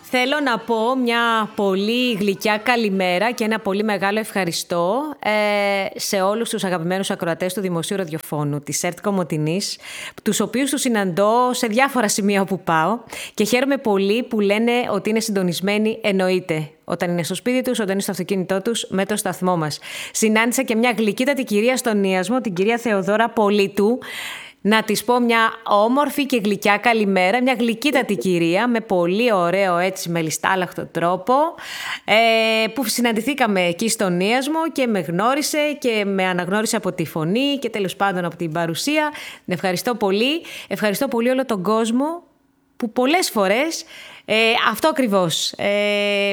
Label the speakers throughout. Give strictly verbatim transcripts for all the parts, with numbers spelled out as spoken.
Speaker 1: Θέλω να πω μια πολύ γλυκιά καλημέρα και ένα πολύ μεγάλο ευχαριστώ ε, σε όλους τους αγαπημένους ακροατές του Δημοσίου Ραδιοφώνου της ΕΡΤ Κομοτηνής, τους οποίους τους συναντώ σε διάφορα σημεία όπου πάω και χαίρομαι πολύ που λένε ότι είναι συντονισμένοι, εννοείται, όταν είναι στο σπίτι τους, όταν είναι στο αυτοκίνητό τους, με το σταθμό μας. Συνάντησα και μια γλυκύτατη κυρία στον Ιασμό, την κυρία Θεοδώρα Πολίτου. Να της πω μια όμορφη και γλυκιά καλημέρα, μια γλυκύτατη κυρία με πολύ ωραίο έτσι μελιστάλαχτο τρόπο ε, που συναντηθήκαμε εκεί στον Ιασμό και με γνώρισε και με αναγνώρισε από τη φωνή και τέλος πάντων από την παρουσία. Ευχαριστώ πολύ. Ευχαριστώ πολύ όλο τον κόσμο που πολλές φορές ε, αυτό ακριβώς ε,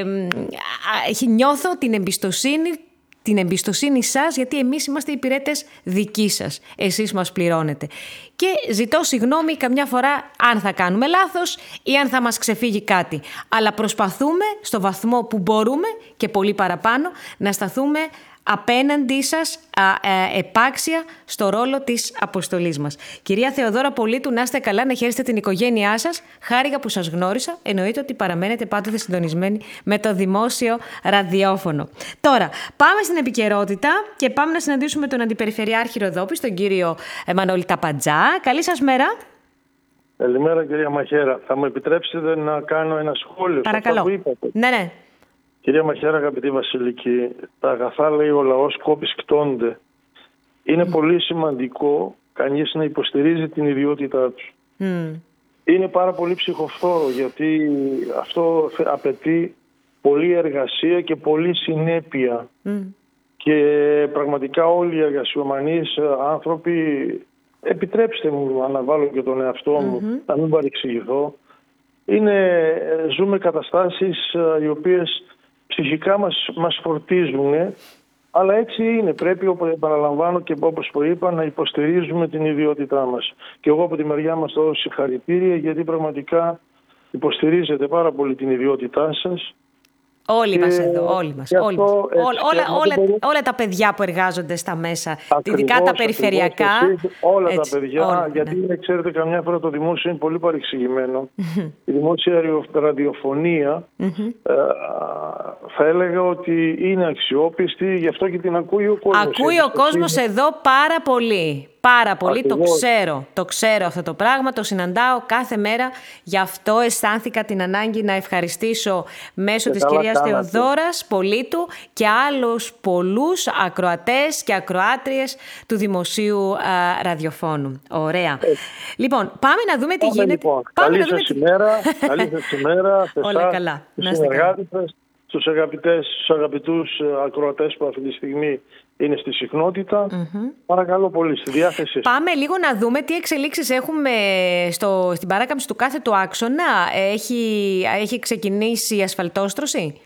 Speaker 1: νιώθω την εμπιστοσύνη την εμπιστοσύνη σας, γιατί εμείς είμαστε υπηρέτες δικοί σας. Εσείς μας πληρώνετε. Και ζητώ συγγνώμη καμιά φορά αν θα κάνουμε λάθος ή αν θα μας ξεφύγει κάτι. Αλλά προσπαθούμε στο βαθμό που μπορούμε και πολύ παραπάνω να σταθούμε απέναντί σας α, α, επάξια στο ρόλο της αποστολής μας. Κυρία Θεοδώρα Πολίτου, να είστε καλά, να χαίρεστε την οικογένειά σας. Χάρηκα που σας γνώρισα. Εννοείται ότι παραμένετε πάντοτε συντονισμένοι με το δημόσιο ραδιόφωνο. Τώρα, πάμε στην επικαιρότητα και πάμε να συναντήσουμε τον Αντιπεριφερειάρχη Ροδόπης, τον κύριο Μανώλη Ταπαντζά. Καλή σας μέρα.
Speaker 2: Καλημέρα, κυρία Μαχέρα. Θα μου επιτρέψετε να κάνω ένα σχόλιο?
Speaker 1: Παρακαλώ.
Speaker 2: Που είπατε.
Speaker 1: Ναι, ναι.
Speaker 2: Κυρία Μαχέρα, αγαπητή Βασιλική, τα αγαθά, λέει ο λαός, κόπης κτώνται. Είναι mm. πολύ σημαντικό κανείς να υποστηρίζει την ιδιότητά του. Mm. Είναι πάρα πολύ ψυχοφθόρο, γιατί αυτό απαιτεί πολλή εργασία και πολλή συνέπεια. Mm. Και πραγματικά όλοι οι εργασιομανείς άνθρωποι, επιτρέψτε μου να αναβάλω και τον εαυτό μου, mm-hmm. να μην παρεξηγηθώ, είναι, ζούμε καταστάσεις οι οποίες ψυχικά μας, μας φορτίζουν, αλλά έτσι είναι. Πρέπει, όπως επαναλαμβάνω και όπως προείπα, να υποστηρίζουμε την ιδιότητά μας. Και εγώ από τη μεριά μας δώσω συγχαρητήρια, γιατί πραγματικά υποστηρίζετε πάρα πολύ την ιδιότητά σας.
Speaker 1: Όλοι
Speaker 2: και...
Speaker 1: μας εδώ, όλοι μας. Όλοι μας.
Speaker 2: Αυτό,
Speaker 1: όλα, όλα, όλα,
Speaker 2: μπορεί...
Speaker 1: όλα τα παιδιά που εργάζονται στα μέσα,
Speaker 2: ακριβώς,
Speaker 1: ειδικά τα περιφερειακά.
Speaker 2: Ακριβώς, όλα έτσι, τα παιδιά,
Speaker 1: όλα,
Speaker 2: γιατί
Speaker 1: ναι.
Speaker 2: ξέρετε, καμιά φορά το δημόσιο είναι πολύ παρεξηγημένο. Η δημόσια ραδιοφωνία ε, θα έλεγα ότι είναι αξιόπιστη, γι' αυτό και την ακούει ο κόσμος.
Speaker 1: Ακούει ο κόσμος εδώ πάρα πολύ. Πάρα πολύ,
Speaker 2: ακριβώς.
Speaker 1: Το ξέρω. Το ξέρω αυτό το πράγμα, το συναντάω κάθε μέρα. Γι' αυτό αισθάνθηκα την ανάγκη να ευχαριστήσω μέσω και της κυρίας κάνατε. Θεοδόρας Πολίτου και άλλους πολλούς ακροατές και ακροάτριες του Δημοσίου α, Ραδιοφώνου. Ωραία. Ε. Λοιπόν, πάμε να δούμε τι γίνεται.
Speaker 2: Λοιπόν.
Speaker 1: Πάμε
Speaker 2: καλή σας ημέρα, καλή σας ημέρα, σε
Speaker 1: όλα
Speaker 2: εσάς,
Speaker 1: καλά.
Speaker 2: στους συνεργάτες σας, στους αγαπητές, στους αγαπητούς ακροατές που αυτή τη στιγμή είναι στη συχνότητα. Mm-hmm. Παρακαλώ πολύ, στη διάθεση.
Speaker 1: Πάμε λίγο να δούμε τι εξελίξεις έχουμε στο, στην παράκαμψη του κάθετου άξονα. Έχει, έχει ξεκινήσει η ασφαλτόστρωση?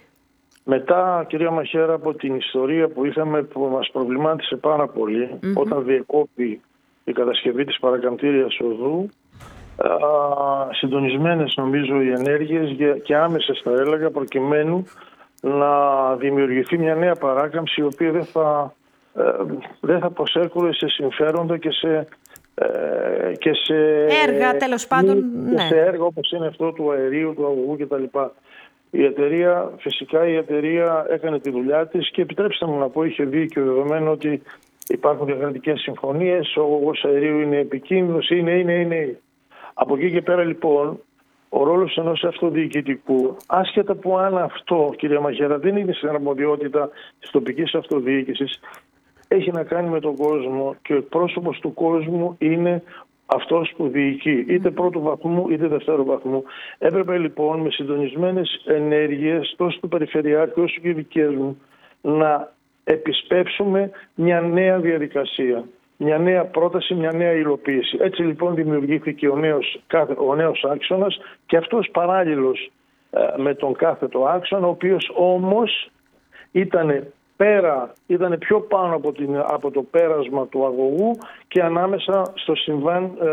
Speaker 2: Μετά, κυρία Μαχέρα, από την ιστορία που είχαμε, που μας προβλημάτισε πάρα πολύ, mm-hmm. όταν διεκόπη η κατασκευή της παρακαμπτήριας οδού, α, συντονισμένες νομίζω οι ενέργειες και άμεσες θα έλεγα, προκειμένου να δημιουργηθεί μια νέα παράκαμψη, η οποία δεν θα, ε, δεν θα προσέρχονται σε συμφέροντα και σε, ε, και σε
Speaker 1: έργα, τέλος πάντων,
Speaker 2: και
Speaker 1: ναι.
Speaker 2: σε έργα όπως είναι αυτό του αερίου, του αγωγού κτλ. Η εταιρεία, φυσικά η εταιρεία έκανε τη δουλειά της και επιτρέψτε μου να πω, είχε δίκιο, δεδομένου ότι υπάρχουν διακρατικές συμφωνίες, ο αγωγός αερίου είναι επικίνδυνος, είναι, είναι, είναι. Από εκεί και πέρα λοιπόν, ο ρόλος ενός αυτοδιοικητικού, άσχετα που αν αυτό, κυρία Μαχέρα, δεν είναι στην αρμοδιότητα της τοπικής αυτοδιοίκησης, έχει να κάνει με τον κόσμο και ο εκπρόσωπος του κόσμου είναι αυτός που διοικεί, είτε πρώτου βαθμού είτε δευτέρου βαθμού. Έπρεπε λοιπόν με συντονισμένες ενέργειες τόσο του Περιφερειάρχη όσο και οι δικές μου να επισπεύσουμε μια νέα διαδικασία. Μια νέα πρόταση, μια νέα υλοποίηση. Έτσι λοιπόν δημιουργήθηκε ο νέος, ο νέος άξονας και αυτός παράλληλος ε, με τον κάθετο άξονα, ο οποίος όμως ήταν πέρα, ήταν πιο πάνω από, την, από το πέρασμα του αγωγού και ανάμεσα στο συμβάν ε,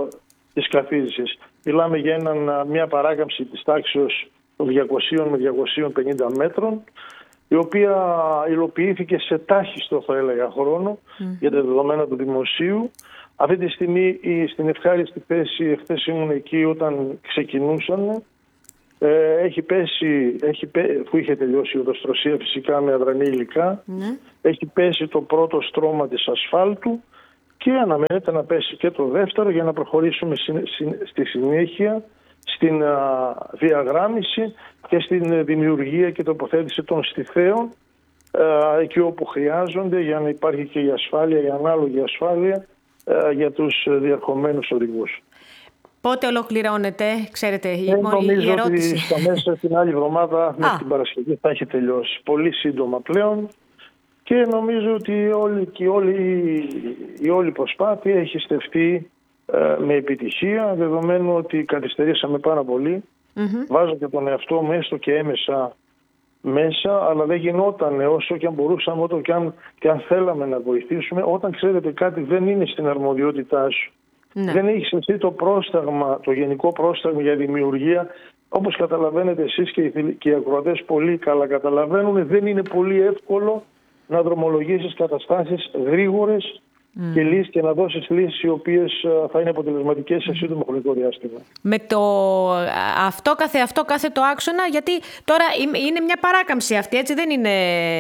Speaker 2: της καθίδησης. Μιλάμε για έναν, μια παράκαμψη της τάξης των διακοσίων με διακόσια πενήντα μέτρων, η οποία υλοποιήθηκε σε τάχιστο, θα έλεγα, χρόνο mm. για τα δεδομένα του δημοσίου. Αυτή τη στιγμή στην ευχάριστη θέση, εχθές ήμουν εκεί όταν ξεκινούσαν, Ε, έχει πέσει, έχει, που είχε τελειώσει η οδοστρωσία φυσικά με αδρανή υλικά, ναι. Έχει πέσει το πρώτο στρώμα της ασφάλτου και αναμένεται να πέσει και το δεύτερο για να προχωρήσουμε στη συνέχεια στην α, διαγράμμιση και στην δημιουργία και τοποθέτηση των στιθέων α, εκεί όπου χρειάζονται για να υπάρχει και η ασφάλεια, η ανάλογη ασφάλεια α, για τους διερχομένους οδηγούς.
Speaker 1: Πότε ολοκληρώνεται, ξέρετε, η,
Speaker 2: ε, νομίζω
Speaker 1: η ερώτηση.
Speaker 2: Ότι στα μέσα την άλλη εβδομάδα μέχρι την Παρασκευή θα έχει τελειώσει. Πολύ σύντομα πλέον και νομίζω ότι όλη, και όλη, η όλη προσπάθεια έχει στεφτεί ε, με επιτυχία, δεδομένου ότι καθυστερήσαμε πάρα πολύ. Mm-hmm. Βάζω και τον εαυτό μου έστω και έμεσα μέσα, αλλά δεν γινόταν όσο και αν μπορούσαμε, όσο και αν, και αν θέλαμε να βοηθήσουμε. Όταν ξέρετε κάτι δεν είναι στην αρμοδιότητά σου. Ναι. Δεν έχεις εσύ το πρόσταγμα, το γενικό πρόσταγμα για δημιουργία. Όπως καταλαβαίνετε εσείς και οι, και οι ακροατές πολύ καλά καταλαβαίνουν, δεν είναι πολύ εύκολο να δρομολογήσεις καταστάσεις γρήγορες mm. και, λύσεις, και να δώσεις λύσεις οι οποίες θα είναι αποτελεσματικές σε σύντομο χρονικό διάστημα.
Speaker 1: Με το αυτό καθε αυτό κάθε το άξονα, γιατί τώρα είναι μια παράκαμψη αυτή, έτσι δεν είναι...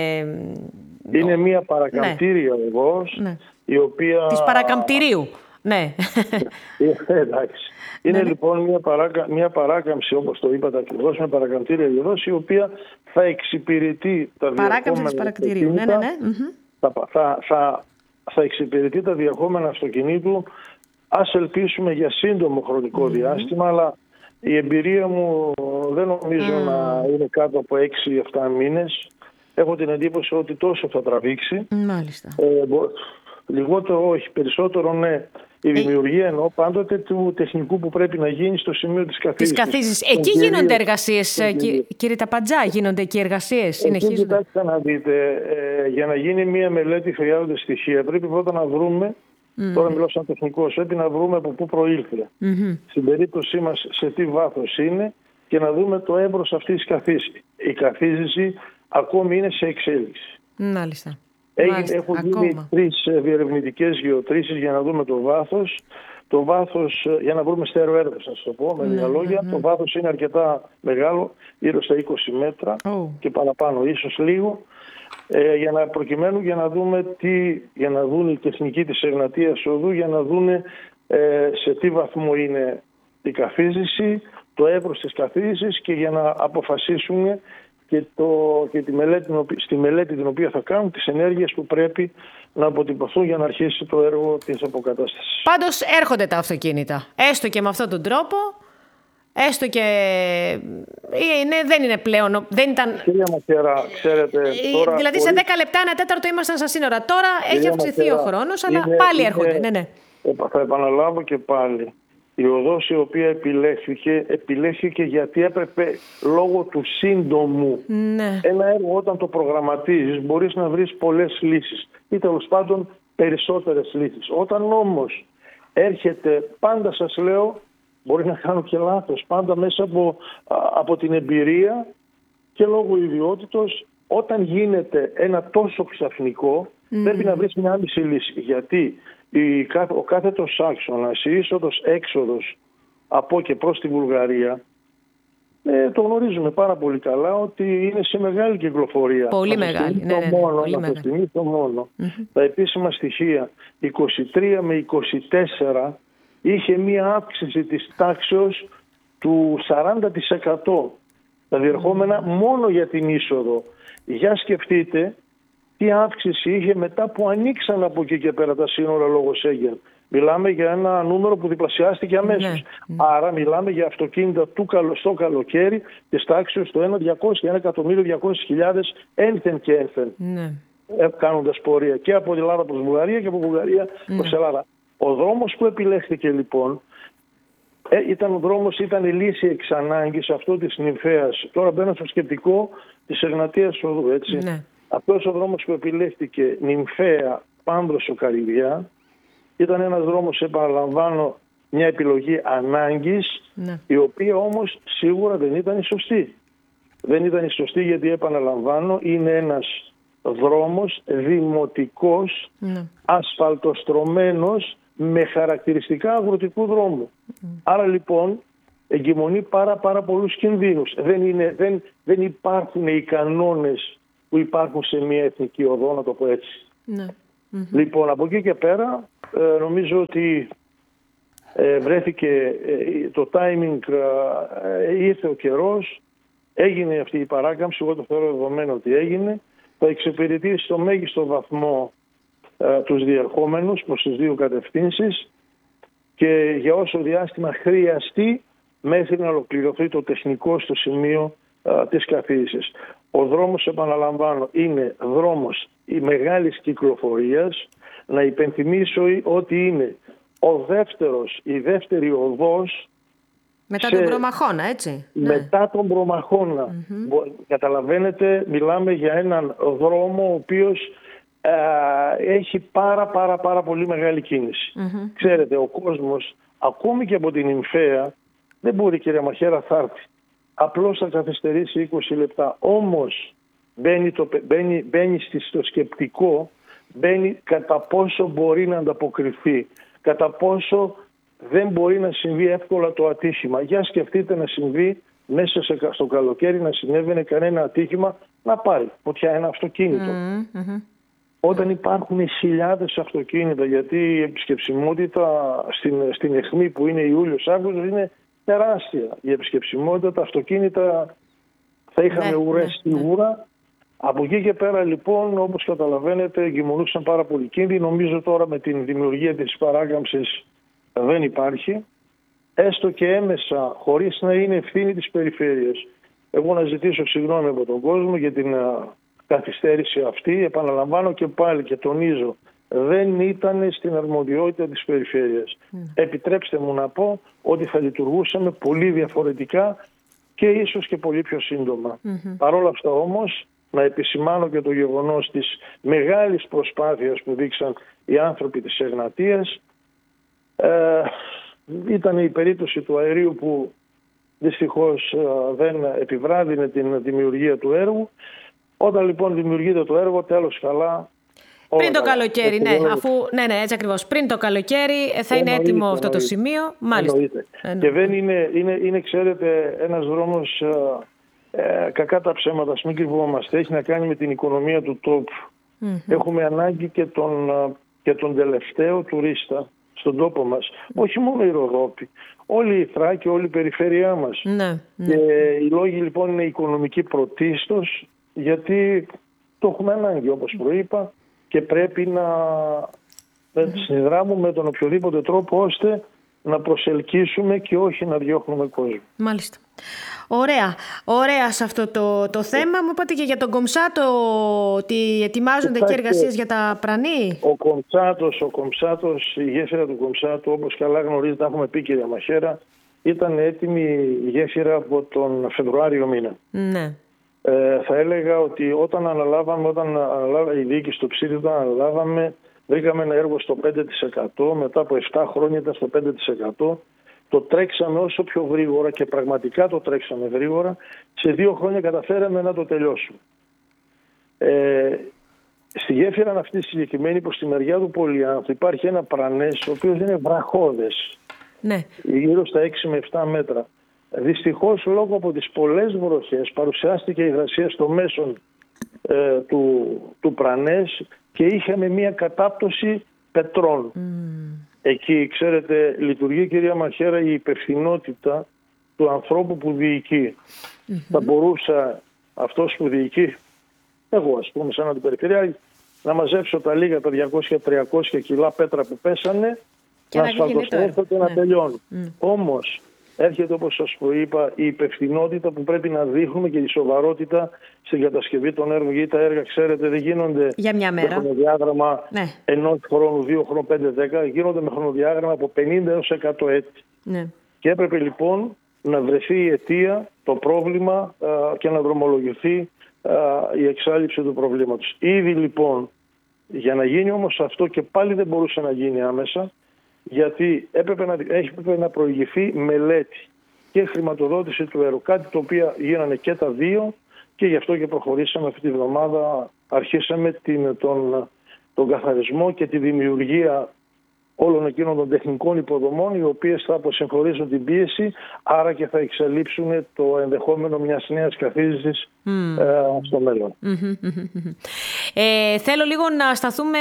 Speaker 2: Είναι μια παρακαμπτήρια ναι. οδός, ναι. η οποία...
Speaker 1: Της παρακαμπτηρίου. Ναι.
Speaker 2: ε, εντάξει. Είναι ναι, λοιπόν μια, παράκα, μια παράκαμψη, όπως το είπατε ακριβώς, μια παρακαμπτήρια οδός, η οποία θα εξυπηρετεί τα
Speaker 1: παράκαμψη της παρακαμπτηρίου. Ναι, ναι, ναι.
Speaker 2: Θα, θα, θα, θα εξυπηρετεί τα διερχόμενα αυτοκινήτου, ας ελπίσουμε για σύντομο χρονικό mm-hmm. διάστημα, αλλά η εμπειρία μου δεν νομίζω mm. να είναι κάτω από έξι εφτά μήνες. Έχω την εντύπωση ότι τόσο θα τραβήξει.
Speaker 1: Μάλιστα.
Speaker 2: Ε, Λιγότερο όχι, περισσότερο ναι. Η δημιουργία εννοώ πάντοτε του τεχνικού που πρέπει να γίνει στο σημείο της καθίζησης.
Speaker 1: Της καθίζησης. Εκεί κυρία, γίνονται εργασίες, κύριε, κύριε Ταπαντζά, γίνονται εκεί εργασίες, συνεχίζονται.
Speaker 2: Κοιτάξτε να δείτε, ε, για να γίνει μια μελέτη χρειάζονται στοιχεία. Πρέπει πρώτα να βρούμε, mm. τώρα μιλώ σαν τεχνικός, πρέπει να βρούμε από πού προήλθε. Mm-hmm. Στην περίπτωσή μας σε τι βάθος είναι και να δούμε το έμπρος αυτής της καθίζησης. Η καθίζηση ακόμη είναι σε εξέλιξη.
Speaker 1: Μάλιστα.
Speaker 2: Μάλιστα, έχουν γίνει τρεις διερευνητικές γεωτρήσεις για να δούμε το βάθος. Το βάθος, για να βρούμε στεροέδρες, να σας το πω με λίγα ναι, λόγια. Ναι, ναι. Το βάθος είναι αρκετά μεγάλο, γύρω στα είκοσι μέτρα oh. και παραπάνω, ίσως λίγο. Ε, για να προκειμένου για να δούμε τι, για να δουν οι τεχνικοί της Εγνατίας Οδού, για να δούνε ε, σε τι βαθμό είναι η καθίζηση, το εύρος της καθίζησης και για να αποφασίσουν και, το, και τη μελέτη, στη μελέτη την οποία θα κάνουν τις ενέργειες που πρέπει να αποτυπωθούν για να αρχίσει το έργο της αποκατάστασης.
Speaker 1: Πάντως έρχονται τα αυτοκίνητα, έστω και με αυτόν τον τρόπο, έστω και είναι, δεν είναι πλέον, δεν ήταν...
Speaker 2: Κυρία Ματέρα, ξέρετε... Τώρα
Speaker 1: δηλαδή σε δέκα λεπτά, ένα τέταρτο ήμασταν στα σύνορα. Τώρα έχει αυξηθεί Ματέρα, ο χρόνος, αλλά είναι, πάλι έρχονται. Είναι, ναι, ναι.
Speaker 2: Θα επαναλάβω και πάλι. Η οδός η οποία επιλέχθηκε, επιλέχθηκε γιατί έπρεπε λόγω του σύντομου. Ναι. Ένα έργο όταν το προγραμματίζεις μπορείς να βρεις πολλές λύσεις ή τέλος πάντων περισσότερες λύσεις. Όταν όμως έρχεται, πάντα σας λέω, μπορεί να κάνω και λάθος, πάντα μέσα από, από την εμπειρία και λόγω ιδιότητος, όταν γίνεται ένα τόσο ξαφνικό mm. πρέπει να βρεις μια άμεση λύση. Γιατί η, ο κάθετος άξονας, η είσοδος-έξοδος από και προς τη Βουλγαρία, ε, το γνωρίζουμε πάρα πολύ καλά ότι είναι σε μεγάλη κυκλοφορία.
Speaker 1: Πολύ μεγάλη. Ναι, ναι, ναι,
Speaker 2: μόνο,
Speaker 1: πολύ
Speaker 2: να το το μόνο. Mm-hmm. Τα επίσημα στοιχεία είκοσι τρία με είκοσι τέσσερα είχε μία αύξηση της τάξεως του σαράντα τοις εκατό τα διερχόμενα mm. μόνο για την είσοδο. Για σκεφτείτε τι αύξηση είχε μετά που ανοίξαν από εκεί και πέρα τα σύνορα λόγω Σέγγεν. Μιλάμε για ένα νούμερο που διπλασιάστηκε αμέσως. Ναι. Άρα μιλάμε για αυτοκίνητα του καλο, στο καλοκαίρι της τάξης το ένα εκατομμύριο διακόσιες χιλιάδες ένθεν και ένθεν. Ναι. Κάνοντας πορεία και από Ελλάδα προς Βουλγαρία και από Βουλγαρία ναι. προς Ελλάδα. Ο δρόμος που επιλέχθηκε λοιπόν ε, ήταν ο δρόμος, ήταν η λύση εξ ανάγκης αυτό της νυμφαίας. Τώρα μπαίνω στο σκεπτικό της Εγνατίας Οδού, έτσι. Ναι. Αυτός ο δρόμος που επιλέχθηκε νυμφαία Πάνδρωσο Καρυδιά ήταν ένας δρόμος, επαναλαμβάνω, μια επιλογή ανάγκης, ναι. η οποία όμως σίγουρα δεν ήταν η σωστή. Δεν ήταν η σωστή γιατί, επαναλαμβάνω, είναι ένας δρόμος δημοτικός, ναι. ασφαλτοστρωμένος με χαρακτηριστικά αγροτικού δρόμου. Mm. Άρα λοιπόν εγκυμονεί πάρα, πάρα πολλούς κινδύνους. Δεν, είναι, δεν, δεν υπάρχουν οι κανόνες που υπάρχουν σε μια εθνική οδό, να το πω έτσι.
Speaker 1: Ναι. Mm-hmm.
Speaker 2: Λοιπόν, από εκεί και πέρα ε, νομίζω ότι ε, βρέθηκε ε, το timing, ε, ήρθε ο καιρός, έγινε αυτή η παράκαμψη, εγώ το θεωρώ δεδομένο ότι έγινε, θα εξυπηρετήσει στο μέγιστο βαθμό ε, τους διερχόμενους προς τις δύο κατευθύνσεις και για όσο διάστημα χρειαστεί μέχρι να ολοκληρωθεί το τεχνικό στο σημείο α, της καθίσης. Ο δρόμος, επαναλαμβάνω, είναι δρόμος η μεγάλης κυκλοφορίας. Να υπενθυμίσω ότι είναι ο δεύτερος, η δεύτερη οδός
Speaker 1: μετά σε, τον Προμαχώνα, έτσι.
Speaker 2: Μετά ναι. τον Προμαχώνα. Mm-hmm. Καταλαβαίνετε, μιλάμε για έναν δρόμο ο οποίος α, έχει πάρα πάρα πάρα πολύ μεγάλη κίνηση. Mm-hmm. Ξέρετε, ο κόσμος, ακόμη και από την Νυμφαία, δεν μπορεί, κυρία Μαχαίρα, θα έρθει. Απλώς θα καθυστερήσει είκοσι λεπτά. Όμως μπαίνει, το, μπαίνει, μπαίνει στο σκεπτικό, μπαίνει κατά πόσο μπορεί να ανταποκριθεί, κατά πόσο δεν μπορεί να συμβεί εύκολα το ατύχημα. Για σκεφτείτε να συμβεί μέσα σε, στο καλοκαίρι, να συνέβαινε κανένα ατύχημα, να πάρει φωτιά ένα αυτοκίνητο. Mm-hmm. Όταν υπάρχουν χιλιάδες αυτοκίνητα, γιατί η επισκεψιμότητα στην, στην αιχμή που είναι Ιούλιος-Αύγουστος είναι τεράστια. Η επισκεψιμότητα, τα αυτοκίνητα θα είχαμε ναι, ουρές ναι, σίγουρα. Ναι. Από εκεί και πέρα λοιπόν, όπως καταλαβαίνετε, εγκυμονούσαν πάρα πολύ κίνδυνοι. Νομίζω τώρα με την δημιουργία της παράκαμψης δεν υπάρχει. Έστω και έμεσα, χωρίς να είναι ευθύνη της περιφέρειας. Εγώ να ζητήσω συγγνώμη από τον κόσμο για την καθυστέρηση αυτή. Επαναλαμβάνω και πάλι και τονίζω, δεν ήταν στην αρμοδιότητα της περιφέρειας. Mm. Επιτρέψτε μου να πω ότι θα λειτουργούσαμε πολύ διαφορετικά και ίσως και πολύ πιο σύντομα. Mm-hmm. Παρ' όλα αυτά όμως, να επισημάνω και το γεγονός της μεγάλης προσπάθειας που δείξαν οι άνθρωποι της Εγνατίας. Ε, ήταν η περίπτωση του αερίου που δυστυχώς ε, δεν επιβράδυνε την δημιουργία του έργου. Όταν λοιπόν δημιουργείται το έργο, τέλος καλά.
Speaker 1: Πριν το καλοκαίρι, ναι, αφού, ναι, ναι, έτσι ακριβώς. Πριν το καλοκαίρι θα είναι έτοιμο εννοείται, αυτό το σημείο. Μάλιστα.
Speaker 2: Και δεν είναι, είναι, είναι, ξέρετε, ένας δρόμος, ε, κακά τα ψέματα, μην κρυβόμαστε, έχει να κάνει με την οικονομία του τόπου. Mm-hmm. Έχουμε ανάγκη και τον, και τον τελευταίο τουρίστα στον τόπο μας. Όχι μόνο η Ροδόπη, όλη η Θράκη, όλη η περιφέρειά μας.
Speaker 1: Ναι, ναι.
Speaker 2: Και οι λόγοι λοιπόν είναι οικονομικοί πρωτίστως, γιατί το έχουμε ανάγκη, όπως προείπα, και πρέπει να mm-hmm. συνδράμουμε με τον οποιοδήποτε τρόπο ώστε να προσελκύσουμε και όχι να διώχνουμε κόσμο.
Speaker 1: Μάλιστα. Ωραία. Ωραία σε αυτό το, το θέμα. Μου είπατε και για τον Κομψάτο ότι ετοιμάζονται και εργασίες για τα Πρανή.
Speaker 2: Ο Κομψάτος, ο Κομψάτος, η γέφυρα του Κομψάτου, όπως καλά γνωρίζετε, έχουμε πει, κυρία Μαχαίρα, ήταν έτοιμη η γέφυρα από τον Φεβρουάριο μήνα.
Speaker 1: Ναι.
Speaker 2: Ε, θα έλεγα ότι όταν αναλάβαμε, όταν αναλάβαμε η διοίκηση του Ψήρη, όταν αναλάβαμε, βρήκαμε ένα έργο στο πέντε τοις εκατό, μετά από επτά χρόνια ήταν στο πέντε τοις εκατό. Το τρέξαμε όσο πιο γρήγορα και πραγματικά το τρέξαμε γρήγορα. Σε δύο χρόνια καταφέραμε να το τελειώσουμε. Ε, στη γέφυρα αυτή συγκεκριμένη προς τη μεριά του Πολυάνθου υπάρχει ένα πρανές, ο οποίος είναι βραχώδες.
Speaker 1: Ναι.
Speaker 2: Γύρω στα έξι με επτά μέτρα. Δυστυχώς λόγω από τις πολλές βροχές παρουσιάστηκε η υγρασία στο μέσον ε, του, του πρανές και είχαμε μια κατάπτωση πετρών. Mm. Εκεί, ξέρετε, λειτουργεί, κυρία Μαχαίρα, η υπευθυνότητα του ανθρώπου που διοικεί. Mm-hmm. Θα μπορούσα αυτός που διοικεί, εγώ ας πούμε σαν αντιπεριφερειάρχη, να μαζέψω τα λίγα, τα διακόσια με τριακόσια κιλά πέτρα που πέσανε, και να ασφαλτοστρέφω και να ναι. τελειώνω. Mm. Όμως, έρχεται, όπως σας προείπα, η υπευθυνότητα που πρέπει να δείχνουμε και η σοβαρότητα στην κατασκευή των έργων. Γιατί τα έργα, ξέρετε, δεν γίνονται
Speaker 1: για μια μέρα.
Speaker 2: Με χρονοδιάγραμμα ναι. ενός χρόνου, δύο χρόνου, πέντε, δέκα. Γίνονται με χρονοδιάγραμμα από πενήντα έως εκατό έτη. Ναι. Και έπρεπε λοιπόν να βρεθεί η αιτία, το πρόβλημα α, και να δρομολογηθεί α, η εξάλειψη του προβλήματος. Ήδη λοιπόν, για να γίνει όμως αυτό, και πάλι δεν μπορούσε να γίνει άμεσα, γιατί έπρεπε να, έπρεπε να προηγηθεί μελέτη και χρηματοδότηση του έργου. Κάτι το οποίο γίνανε και τα δύο και γι' αυτό και προχωρήσαμε αυτή τη βδομάδα. Αρχίσαμε την, τον, τον καθαρισμό και τη δημιουργία όλων εκείνων των τεχνικών υποδομών, οι οποίες θα αποσυμφορήσουν την πίεση, άρα και θα εξαλείψουν το ενδεχόμενο μιας νέας καθίζησης mm. ε, στο μέλλον.
Speaker 1: Mm-hmm, mm-hmm. Ε, θέλω λίγο να σταθούμε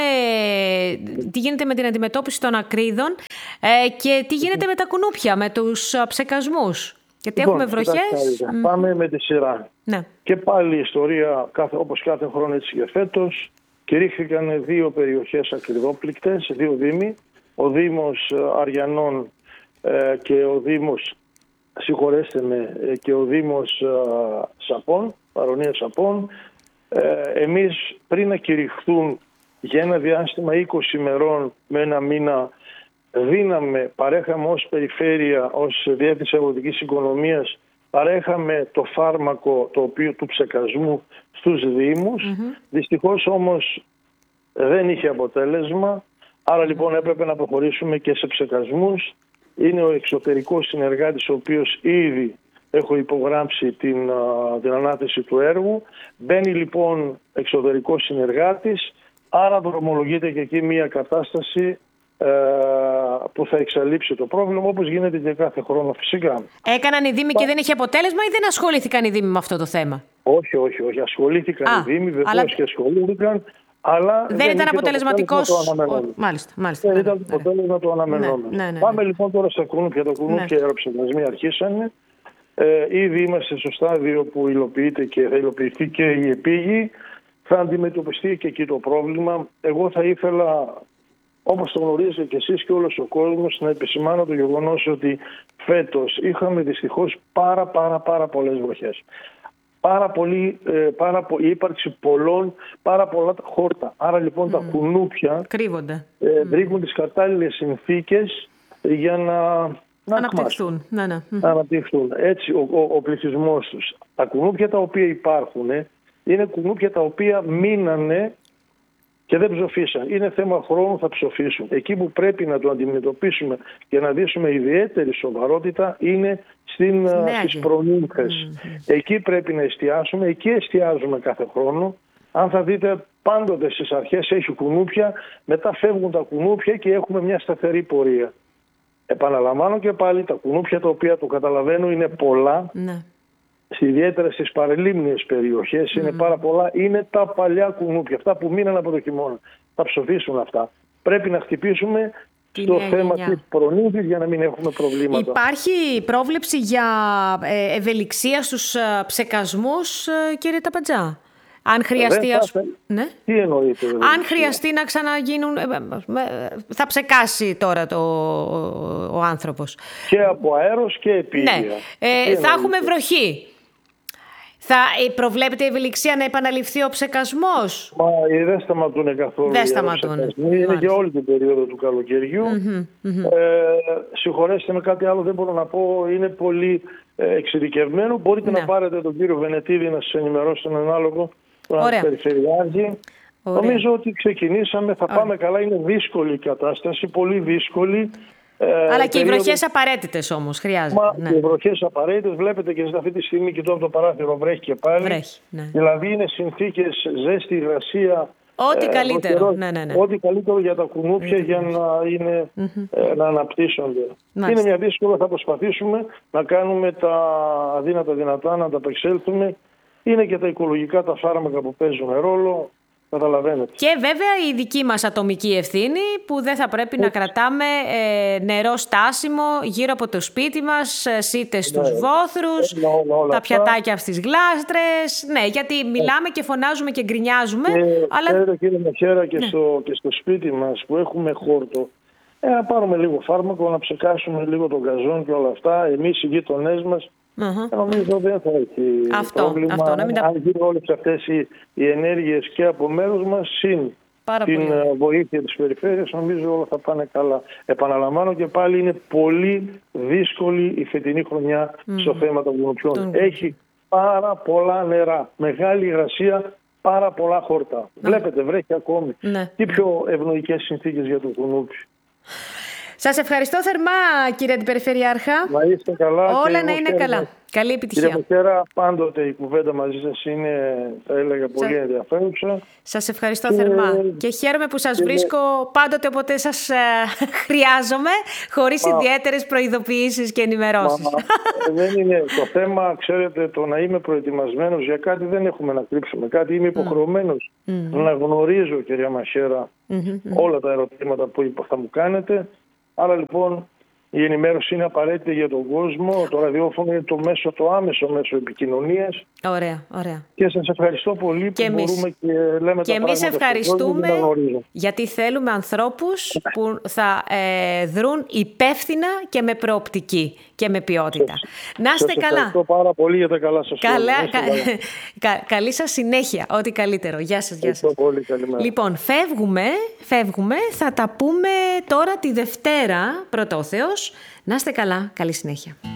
Speaker 1: τι γίνεται με την αντιμετώπιση των ακρίδων ε, και τι γίνεται mm. με τα κουνούπια, με τους ψεκασμούς. Γιατί λοιπόν, έχουμε βροχές.
Speaker 2: Mm. Πάμε με τη σειρά.
Speaker 1: Ναι.
Speaker 2: Και πάλι η ιστορία, κάθε, όπως κάθε χρόνο έτσι και φέτος, κηρύχθηκαν δύο περιοχές ακριδόπληκτες, δύο δήμοι. Ο Δήμος Αριανών ε, και ο Δήμος, συγχωρέστε με, και ο Δήμος ε, Σαπών, Παρωνία Σαπών. Ε, εμείς πριν να κηρυχθούν για ένα διάστημα είκοσι ημερών με ένα μήνα, δίναμε, παρέχαμε ως περιφέρεια, ως Διεύθυνση Αγροτικής Οικονομίας, παρέχαμε το φάρμακο το οποίο, του ψεκασμού στους Δήμους. Mm-hmm. Δυστυχώς όμως δεν είχε αποτέλεσμα. Άρα λοιπόν έπρεπε να προχωρήσουμε και σε ψεκασμούς. Είναι ο εξωτερικός συνεργάτης, ο οποίος ήδη έχω υπογράψει την, την ανάθεση του έργου. Μπαίνει λοιπόν εξωτερικός συνεργάτης, άρα δρομολογείται και εκεί μια κατάσταση ε, που θα εξαλείψει το πρόβλημα, όπως γίνεται και κάθε χρόνο φυσικά.
Speaker 1: Έκαναν οι Δήμοι και δεν είχε αποτέλεσμα ή δεν ασχολήθηκαν οι Δήμοι με αυτό το θέμα?
Speaker 2: Όχι, όχι, όχι. Ασχολήθηκαν Α, οι Δήμοι, βεβαίως αλλά... και ασχολήθηκαν. Αλλά
Speaker 1: δεν, δεν ήταν αποτελεσματικός. Μάλιστα, μάλιστα.
Speaker 2: Δεν
Speaker 1: ναι,
Speaker 2: ήταν το αποτέλεσμα το αναμενόμενο. Ναι, ναι, ναι. Πάμε λοιπόν τώρα στα κουνούπια. Τα κουνούπια ναι. αεροψεκασμοί αρχίσανε. Ε, ήδη είμαστε στο στάδιο που υλοποιείται και θα υλοποιηθεί και η επίγη. Θα αντιμετωπιστεί και εκεί το πρόβλημα. Εγώ θα ήθελα, όπως το γνωρίζετε και εσείς και όλος ο κόσμος, να επισημάνω το γεγονός ότι φέτος είχαμε δυστυχώς πάρα πάρα πάρα πολλές βροχές. Πάρα πολύ, πάρα πο, η ύπαρξη πολλών, πάρα πολλά χόρτα. Άρα λοιπόν mm. τα κουνούπια
Speaker 1: κρύβονται.
Speaker 2: Ε, mm. βρίσκουν τις κατάλληλες συνθήκες για να, να
Speaker 1: αναπτυχθούν. Ναι, ναι.
Speaker 2: να αναπτυχθούν. Έτσι ο, ο, ο πληθυσμός τους. Τα κουνούπια τα οποία υπάρχουν είναι κουνούπια τα οποία μείνανε και δεν ψοφήσαν. Είναι θέμα χρόνου, θα ψοφήσουν. Εκεί που πρέπει να το αντιμετωπίσουμε και να δείσουμε ιδιαίτερη σοβαρότητα είναι στην, στις προνύμφες. Mm-hmm. Εκεί πρέπει να εστιάσουμε, εκεί εστιάζουμε κάθε χρόνο. Αν θα δείτε, πάντοτε στις αρχές έχει κουνούπια, μετά φεύγουν τα κουνούπια και έχουμε μια σταθερή πορεία. Επαναλαμβάνω και πάλι, τα κουνούπια τα οποία το καταλαβαίνω είναι πολλά. Mm-hmm. Ιδιαίτερα στις παρελίμνιες περιοχές mm. είναι πάρα πολλά. Είναι τα παλιά κουνούπια, αυτά που μείναν από το χειμώνα. Θα ψοφήσουν αυτά. Πρέπει να χτυπήσουμε Την στο θέμα γενιά. της προνύμφης για να μην έχουμε προβλήματα.
Speaker 1: Υπάρχει πρόβλεψη για ευελιξία στους ψεκασμούς, κύριε Ταπαντζά? Αν χρειαστεί, ας...
Speaker 2: ναι. Τι εννοείται?
Speaker 1: Αν χρειαστεί να ξαναγίνουν... Θα ψεκάσει τώρα το... ο άνθρωπος.
Speaker 2: Και από αέρος και επίγεια.
Speaker 1: Ναι. Ε, θα έχουμε βροχή. Θα προβλέπετε η ευελιξία να επαναληφθεί ο ψεκασμός?
Speaker 2: Μα δεν σταματούν καθόλου.
Speaker 1: Δεν σταματούν.
Speaker 2: Είναι για όλη την περίοδο του καλοκαιριού. Mm-hmm, mm-hmm. Ε, συγχωρέστε με, κάτι άλλο δεν μπορώ να πω. Είναι πολύ ε, εξειδικευμένο. Μπορείτε ναι. να πάρετε τον κύριο Βενετίδη να σας ενημερώσει τον ανάλογο, τον περιφερειάρχη. Νομίζω ότι ξεκινήσαμε, θα Ωραία. πάμε καλά. Είναι δύσκολη η κατάσταση, πολύ δύσκολη.
Speaker 1: Αλλά και οι βροχές απαραίτητες όμως χρειάζεται.
Speaker 2: Μα ναι. οι βροχές απαραίτητες, βλέπετε και αυτή τη στιγμή κοιτώ από το παράθυρο, βρέχει και πάλι. Βρέχει, ναι. Δηλαδή είναι συνθήκες, ζέστη, υγρασία.
Speaker 1: Ό,τι ε, καλύτερο. Ναι, ναι, ναι.
Speaker 2: Ό,τι καλύτερο για τα κουνούπια mm-hmm. για να, είναι, mm-hmm. ε, να αναπτύσσονται. Μάλιστα. Είναι μια δύσκολη, θα προσπαθήσουμε να κάνουμε τα αδύνατα δυνατά, να τα απεξέλθουμε. Είναι και τα οικολογικά τα φάρμακα που παίζουν ρόλο. Καταλαβαίνετε.
Speaker 1: Και βέβαια η δική μας ατομική ευθύνη που δεν θα πρέπει Έτσι. να κρατάμε ε, νερό στάσιμο γύρω από το σπίτι μας, σίτες στους ναι. βόθρους, ε, όλα, τα πιατάκια στις γλάστρες. Ναι, γιατί μιλάμε και φωνάζουμε και γκρινιάζουμε.
Speaker 2: Και,
Speaker 1: αλλά...
Speaker 2: Ξέρετε κύριε Μαχαίρα, και, ναι. στο, και στο σπίτι μας που έχουμε χόρτο, ε, να πάρουμε λίγο φάρμακο, να ψεκάσουμε λίγο τον καζόν και όλα αυτά. Εμείς οι γείτονές μας. Uh-huh. Νομίζω δεν θα έχει
Speaker 1: αυτό,
Speaker 2: πρόβλημα.
Speaker 1: Αυτό, να μην τα...
Speaker 2: Αν γίνουν όλες αυτές οι, οι ενέργειες και από μέρους μας, συν Πάρα την πολύ. βοήθεια της περιφέρειας, νομίζω όλα θα πάνε καλά. Επαναλαμβάνω και πάλι, είναι πολύ δύσκολη η φετινή χρονιά mm. στο θέμα των κουνουπιών. Mm. Έχει πάρα πολλά νερά, μεγάλη υγρασία, πάρα πολλά χόρτα. Mm. Βλέπετε, βρέχει ακόμη.
Speaker 1: Ναι.
Speaker 2: Τι πιο ευνοϊκές συνθήκες για το κουνούπι.
Speaker 1: Σας ευχαριστώ θερμά, κύριε Αντιπεριφερειάρχα.
Speaker 2: Να είστε καλά.
Speaker 1: Όλα να είναι καλά. Καλή επιτυχία.
Speaker 2: Κύριε Μοχέρα, πάντοτε η κουβέντα μαζί σας είναι, θα έλεγα, πολύ Σα... ενδιαφέρουσα.
Speaker 1: Σας ευχαριστώ και... θερμά. Και χαίρομαι που σας και... βρίσκω πάντοτε όποτε σας ε, χρειάζομαι, χωρίς Μα... ιδιαίτερες προειδοποιήσεις και ενημερώσεις.
Speaker 2: Μα... δεν είναι το θέμα, ξέρετε, το να είμαι προετοιμασμένος για κάτι δεν έχουμε να κρύψουμε. Κάτι είμαι υποχρεωμένος mm. να γνωρίζω, κυρία Μαχέρα, mm-hmm. όλα τα ερωτήματα που θα μου κάνετε. Άρα λοιπόν η ενημέρωση είναι απαραίτητη για τον κόσμο. Το ραδιόφωνο είναι το, μέσο, το άμεσο μέσο επικοινωνίας.
Speaker 1: Ωραία, ωραία.
Speaker 2: Και σας ευχαριστώ πολύ
Speaker 1: και
Speaker 2: που
Speaker 1: εμείς.
Speaker 2: μπορούμε και λέμε
Speaker 1: και
Speaker 2: τα
Speaker 1: εμείς
Speaker 2: πράγματα
Speaker 1: ευχαριστούμε
Speaker 2: κόσμο,
Speaker 1: γιατί θέλουμε ανθρώπους που θα ε, δρουν υπεύθυνα και με προοπτική και με ποιότητα. Σας, να είστε
Speaker 2: σας
Speaker 1: καλά.
Speaker 2: Ευχαριστώ πάρα πολύ για τα καλά σας
Speaker 1: καλά, κα, κα, καλή σας συνέχεια. Ό,τι καλύτερο. Γεια σας. Γεια σας.
Speaker 2: Πολύ, καλημέρα.
Speaker 1: Λοιπόν, φεύγουμε, φεύγουμε. Θα τα πούμε τώρα τη Δευτέρα, πρώτο ο Θεός. Να είστε καλά. Καλή συνέχεια.